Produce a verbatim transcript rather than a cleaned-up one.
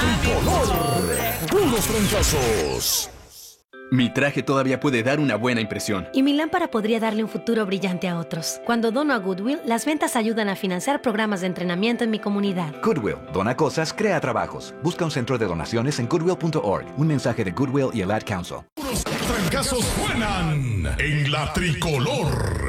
tricolor. Puros trancazos. Mi traje todavía puede dar una buena impresión. Y mi lámpara podría darle un futuro brillante a otros. Cuando dono a Goodwill, las ventas ayudan a financiar programas de entrenamiento en mi comunidad. Goodwill, dona cosas, crea trabajos. Busca un centro de donaciones en goodwill punto org. Un mensaje de Goodwill y el Ad Council. Puros trancazos suenan en la tricolor.